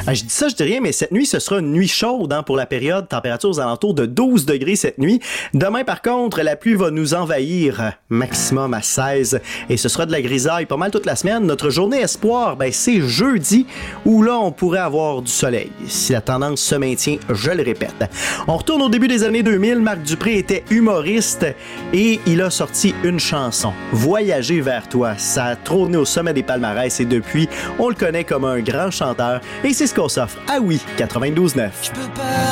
Je dis ça, je dis rien, mais cette nuit, ce sera une nuit chaude pour la période. Température aux alentours de 12 degrés cette nuit. Demain, par contre, la pluie va nous envahir. Maximum à 16. Et ce sera de la grisaille pas mal toute la semaine. Notre journée espoir, c'est jeudi, où là, on pourrait avoir du soleil. Si la tendance se maintient, je le répète. On retourne au début des années 2000. Marc Dupré était humoriste et il a sorti une chanson, Voyager vers toi. Ça a trôné au sommet des palmarès et depuis, on le connaît comme un grand chanteur et c'est ce qu'on s'offre. Ah oui, 92.9.